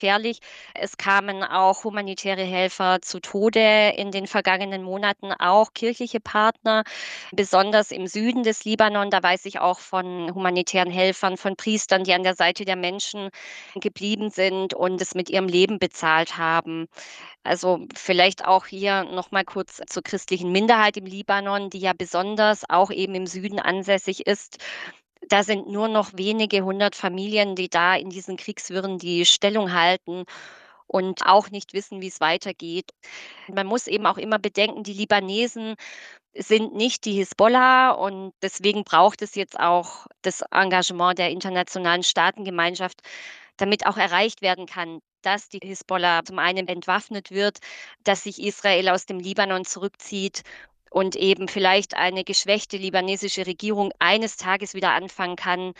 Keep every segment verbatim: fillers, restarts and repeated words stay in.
gefährlich. Es kamen auch humanitäre Helfer zu Tode in den vergangenen Monaten, auch kirchliche Partner, besonders im Süden des Libanon. Da weiß ich auch von humanitären Helfern, von Priestern, die an der Seite der Menschen geblieben sind und es mit ihrem Leben bezahlt haben. Also vielleicht auch hier noch mal kurz zur christlichen Minderheit im Libanon, die ja besonders auch eben im Süden ansässig ist. Da sind nur noch wenige hundert Familien, die da in diesen Kriegswirren die Stellung halten und auch nicht wissen, wie es weitergeht. Man muss eben auch immer bedenken, die Libanesen sind nicht die Hisbollah und deswegen braucht es jetzt auch das Engagement der internationalen Staatengemeinschaft, damit auch erreicht werden kann, dass die Hisbollah zum einen entwaffnet wird, dass sich Israel aus dem Libanon zurückzieht und eben vielleicht eine geschwächte libanesische Regierung eines Tages wieder anfangen kann,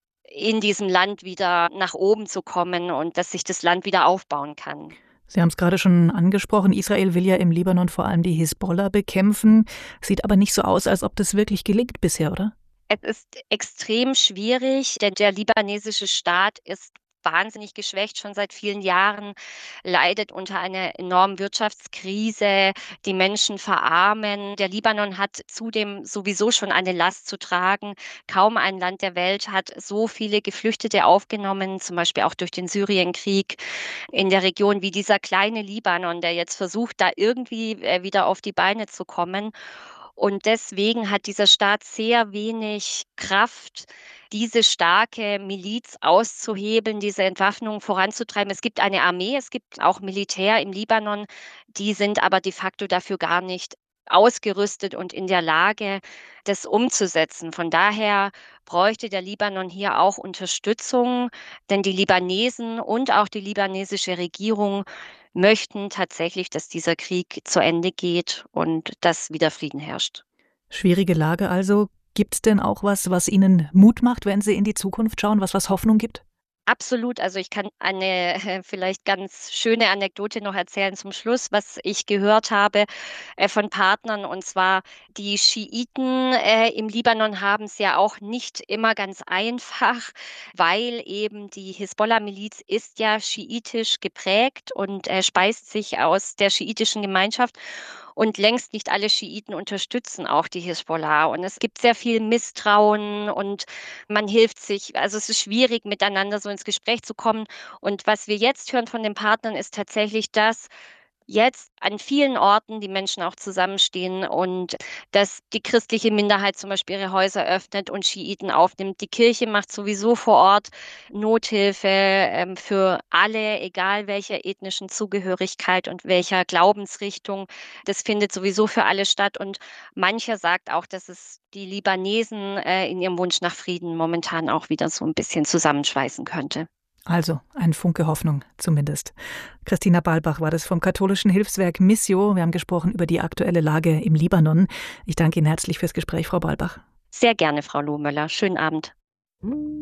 in diesem Land wieder nach oben zu kommen und dass sich das Land wieder aufbauen kann. Sie haben es gerade schon angesprochen, Israel will ja im Libanon vor allem die Hisbollah bekämpfen. Sieht aber nicht so aus, als ob das wirklich gelingt bisher, oder? Es ist extrem schwierig, denn der libanesische Staat ist wahnsinnig geschwächt, schon seit vielen Jahren, leidet unter einer enormen Wirtschaftskrise. Die Menschen verarmen. Der Libanon hat zudem sowieso schon eine Last zu tragen. Kaum ein Land der Welt hat so viele Geflüchtete aufgenommen, zum Beispiel auch durch den Syrienkrieg in der Region wie dieser kleine Libanon, der jetzt versucht, da irgendwie äh, wieder auf die Beine zu kommen. Und deswegen hat dieser Staat sehr wenig Kraft, diese starke Miliz auszuhebeln, diese Entwaffnung voranzutreiben. Es gibt eine Armee, es gibt auch Militär im Libanon, die sind aber de facto dafür gar nicht ausgerüstet und in der Lage, das umzusetzen. Von daher bräuchte der Libanon hier auch Unterstützung, denn die Libanesen und auch die libanesische Regierung möchten tatsächlich, dass dieser Krieg zu Ende geht und dass wieder Frieden herrscht. Schwierige Lage also. Gibt es denn auch was, was Ihnen Mut macht, wenn Sie in die Zukunft schauen, was was Hoffnung gibt? Absolut. Also ich kann eine äh, vielleicht ganz schöne Anekdote noch erzählen zum Schluss, was ich gehört habe äh, von Partnern. Und zwar die Schiiten äh, im Libanon haben es ja auch nicht immer ganz einfach, weil eben die Hisbollah-Miliz ist ja schiitisch geprägt und äh, speist sich aus der schiitischen Gemeinschaft. Und längst nicht alle Schiiten unterstützen auch die Hisbollah. Und es gibt sehr viel Misstrauen und man hilft sich. Also es ist schwierig, miteinander so ins Gespräch zu kommen. Und was wir jetzt hören von den Partnern, ist tatsächlich, dass jetzt an vielen Orten die Menschen auch zusammenstehen und dass die christliche Minderheit zum Beispiel ihre Häuser öffnet und Schiiten aufnimmt. Die Kirche macht sowieso vor Ort Nothilfe ähm, für alle, egal welcher ethnischen Zugehörigkeit und welcher Glaubensrichtung. Das findet sowieso für alle statt. Und mancher sagt auch, dass es die Libanesen äh, in ihrem Wunsch nach Frieden momentan auch wieder so ein bisschen zusammenschweißen könnte. Also ein Funke Hoffnung zumindest. Christina Balbach war das vom katholischen Hilfswerk Missio. Wir haben gesprochen über die aktuelle Lage im Libanon. Ich danke Ihnen herzlich fürs Gespräch, Frau Balbach. Sehr gerne, Frau Lohmöller. Schönen Abend.